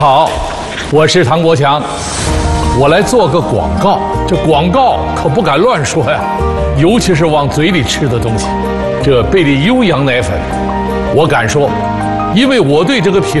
好，我是唐国强，我来做个广告。这广告可不敢乱说呀，尤其是往嘴里吃的东西。这贝利优羊奶粉，我敢说，因为我对这个品